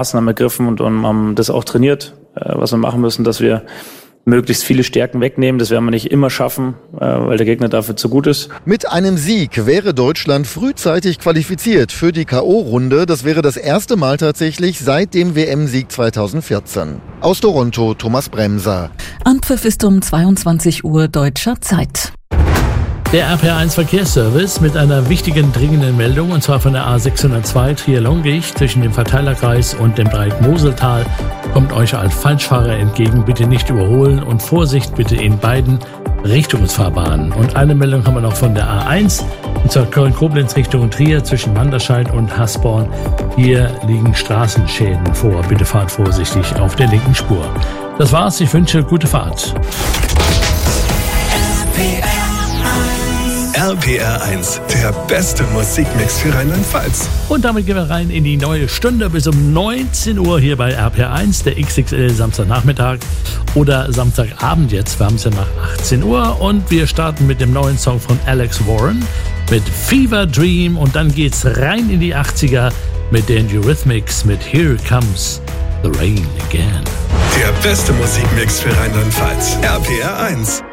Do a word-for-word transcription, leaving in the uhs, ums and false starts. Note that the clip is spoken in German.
Maßnahmen ergriffen und, und haben das auch trainiert, äh, was wir machen müssen, dass wir möglichst viele Stärken wegnehmen. Das werden wir nicht immer schaffen, weil der Gegner dafür zu gut ist. Mit einem Sieg wäre Deutschland frühzeitig qualifiziert für die K O-Runde. Das wäre das erste Mal tatsächlich seit dem W M-Sieg zweitausendvierzehn. Aus Toronto, Thomas Bremser. Anpfiff ist um zweiundzwanzig Uhr deutscher Zeit. Der R P R eins Verkehrsservice mit einer wichtigen, dringenden Meldung, und zwar von der A sechshundertzwei Trier-Longich zwischen dem Verteilerkreis und dem Breit-Moseltal. Kommt euch als Falschfahrer entgegen, bitte nicht überholen und Vorsicht bitte in beiden Richtungsfahrbahnen. Und eine Meldung haben wir noch von der A eins, und zwar Köln-Koblenz Richtung Trier zwischen Manderscheid und Hasborn. Hier liegen Straßenschäden vor. Bitte fahrt vorsichtig auf der linken Spur. Das war's, ich wünsche gute Fahrt. R P R eins, der beste Musikmix für Rheinland-Pfalz. Und damit gehen wir rein in die neue Stunde bis um neunzehn Uhr hier bei R P R eins, der X X L Samstagnachmittag oder Samstagabend jetzt. Wir haben es ja nach achtzehn Uhr und wir starten mit dem neuen Song von Alex Warren mit Fever Dream und dann geht's rein in die achtziger mit den Eurythmics mit Here Comes the Rain Again. Der beste Musikmix für Rheinland-Pfalz. R P R eins.